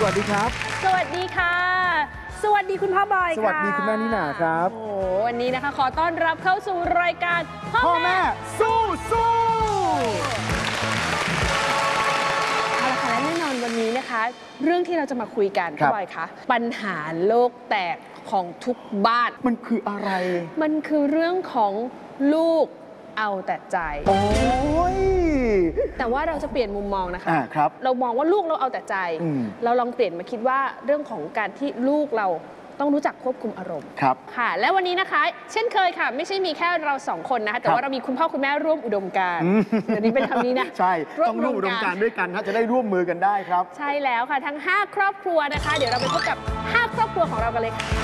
วัสดีครับสวัสดีค่ะสวัสดีคุณพ่อบอยค่ะสวัสดีคุณแม่นิน่าครับโอ้วันนี้นะคะขอต้อนรับเข้าสู่รายการพ่อแม่สู้เอาละค่ะและแน่นอนวันนี้นะคะ เรื่องที่เราจะมาคุยกันพ่อบอยคะปัญหาโลกแตกของทุกบ้านมันคืออะไรมันคือเรื่องของลูกเอาแต่ใจโอ้ยแต่ว่าเราจะเปลี่ยนมุมมองนะคะครับเรามองว่าลูกเราเอาแต่ใจเราลองเปลี่ยนมาคิดว่าเรื่องของการที่ลูกเราต้องรู้จักควบคุมอารมณ์ครับค่ะและวันนี้นะคะเช่นเคยค่ะไม่ใช่มีแค่เราสองคนนะคะแต่ว่าเรามีคุณพ่อคุณแม่ร่วมอุดมการณ์เดี๋ยวนี้เป็นคำนี้นะใช่ต้องร่วมอุดมการณ์ด้วยกันนะจะได้ร่วมมือกันได้ครับใช่แล้วค่ะทั้ง5ครอบครัวนะคะเดี๋ยวเราไปพบกับ5ครอบครัวของเรากันเลยค่ะ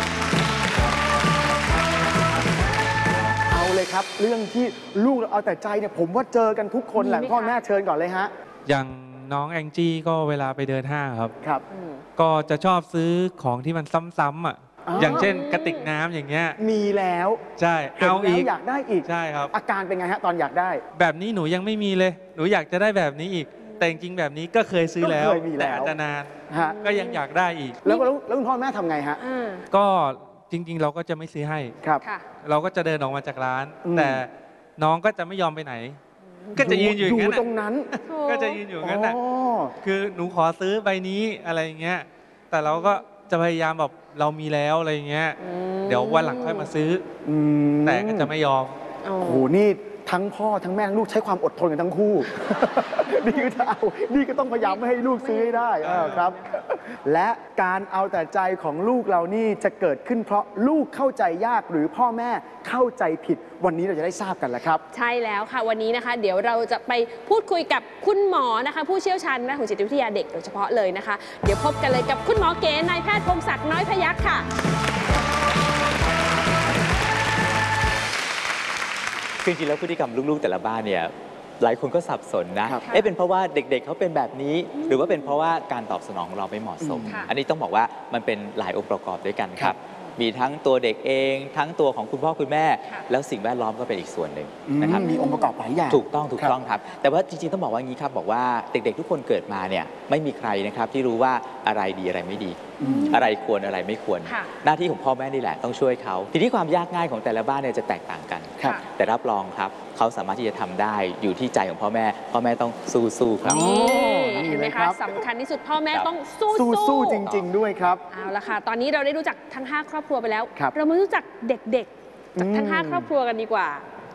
เอาเลยครับเรื่องที่ลูกเราเอาแต่ใจเนี่ยผมว่าเจอกันทุกคนแหละพ่อแม่เชิญก่อนเลยฮะอย่างน้องแองจี้ก็เวลาไปเดินห้างครับครับก็จะชอบซื้อของที่มันซ้ำๆอ่ะอย่างเช่นกระติกน้ำอย่างเงี้ยมีแล้วใช่เอาอีกอยากได้อีกใช่ครับอาการเป็นไงฮะตอนอยากได้แบบนี้หนูยังไม่มีเลยหนูอยากจะได้แบบนี้อีกแต่จริงๆแบบนี้ก็เคยซื้อแล้วแต่อาจจะนานก็ยังอยากได้อีกแล้วคุณพ่อแม่ทำไงฮะก็จริงๆเราก็จะไม่ซื้อให้ครับเราก็จะเดินออกมาจากร้านแต่น้องก็จะไม่ยอมไปไหนก็จะยืนอยู่อย่างนั้นตรงนั้นก็จะยืนอยู่อย่างนั้นคือหนูขอซื้อใบนี้อะไรอย่างเงี้ยแต่เราก็จะพยายามแบบเรามีแล้วอะไรอย่างเงี้ยเดี๋ยววันหลังค่อยมาซื้อแต่ก็จะไม่ยอมโอ้โหนี่ทั้งพ่อทั้งแม่ทั้งลูกใช้ความอดทนกันทั้งคู่นี่ก็จะเอานี่ก็ต้องพยายามไม่ให้ลูกซื้อให้ได้ครับและการเอาแต่ใจของลูกเรานี่จะเกิดขึ้นเพราะลูกเข้าใจยากหรือพ่อแม่เข้าใจผิดวันนี้เราจะได้ทราบกันแล้วครับใช่แล้วค่ะวันนี้นะคะเดี๋ยวเราจะไปพูดคุยกับคุณหมอนะคะผู้เชี่ยวชาญด้านของจิตวิทยาเด็กโดยเฉพาะเลยนะคะเดี๋ยวพบกันเลยกับคุณหมอเก๋นายแพทย์พงศักดิ์น้อยพยัคฆ์ค่ะจริงๆแล้วพฤติกรรมลูกๆแต่ละบ้านเนี่ยหลายคนก็สับสนนะเป็นเพราะว่าเด็กๆเขาเป็นแบบนี้หรือว่าเป็นเพราะว่าการตอบสนองของเราไม่เหมาะสมอันนี้ต้องบอกว่ามันเป็นหลายองค์ประกอบด้วยกันครับมีทั้งตัวเด็กเองทั้งตัวของคุณพ่อคุณแม่แล้วสิ่งแวดล้อมก็เป็นอีกส่วนหนึ่งนะครับมีองค์ประกอบหลายอย่างถูกต้องครับแต่ว่าจริงๆต้องบอกว่างี้ครับบอกว่าเด็กๆทุกคนเกิดมาเนี่ยไม่มีใครนะครับที่รู้ว่าอะไรดีอะไรไม่ดีอะไรควรอะไรไม่ควรหน้าที่ของพ่อแม่นี่แหละต้องช่วยเขาทีนี้ความยากง่ายของแต่ละบ้านเนี่ยจะแตกต่างกันแต่รับรองครับเขาสามารถที่จะทำได้อยู่ที่ใจของพ่อแม่ต้องสู้ๆครับเห็นไหมคะสำคัญที่สุดพ่อแม่ต้องสู้จริงๆด้วยครับเอาละค่ะตอนนี้เราได้รู้จักทั้ง5ครอบครัวไปแล้วเรามารู้จักเด็กๆจากทั้ง5ครอบครัวกันดีกว่า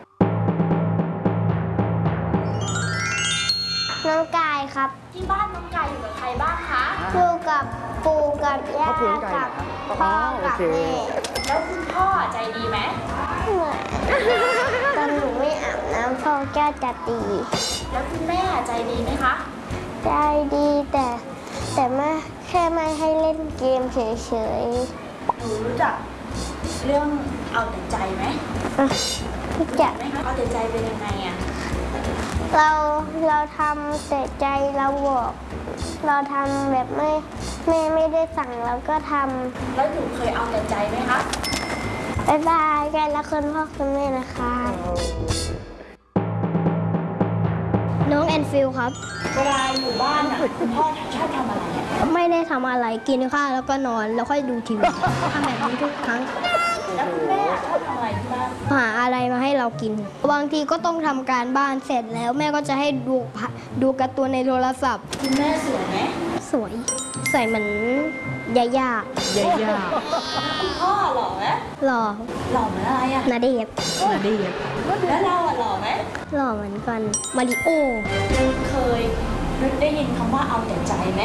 น้องกายครับที่บ้านน้องกายอยู่กับใครบ้างคะอยู่กับปู่กับย่ากับพ่อกับแม่แล้วคุณพ่อใจดีไหมตอนหนูไม่อาบน้ำพ่อก็จะตีแล้วคุณแม่ใจดีไหมคะใจดีแต่แค่ไม่ให้เล่นเกมเฉยๆหนูรู้จักเรื่องเอาแต่ใจไหมรู้จักไหมคะเอาแต่ใจเป็นยังไงอะเราทำแต่ใจเราบอกเราทำแบบแม่ไม่ได้สั่งเราก็ทำแล้วหนูเคยเอาแต่ใจไหมคะบ๊ายบายกันแล้วคุณพ่อคุณแม่นะคะน้องแอนฟิลครับเวลาอยู่บ้านอ่ะคุณพ่อชอบทำอะไรไม่ได้ทำอะไรกินข้าวแล้วก็นอนแล้วค่อยดูทีวีทำแบบนี้ทุกครั้งแล้วคุณแม่ชอบทำอะไรที่บ้านหาอะไรมาให้เรากินบางทีก็ต้องทำการบ้านเสร็จแล้วแม่ก็จะให้ดูการ์ตูนในโทรศัพท์คุณแม่สวยไหมสวยเหมือนยาคุณพ่อหล่อไหมหล่อเหมือนอะไรอะนาเดชแล้วเราอะหล่อไหมหล่อเหมือนกันมาริโอเคยได้ยินคำว่าเอาแต่ใจไหม